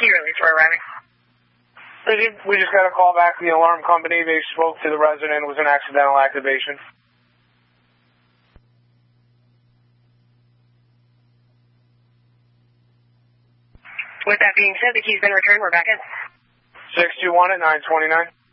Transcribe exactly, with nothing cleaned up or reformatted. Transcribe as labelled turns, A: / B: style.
A: key release for arriving.
B: We just got a call back from the alarm company. They spoke to the resident. It was an accidental activation.
A: With that being said, the key's been returned. We're back in.
B: six two one at nine twenty-nine.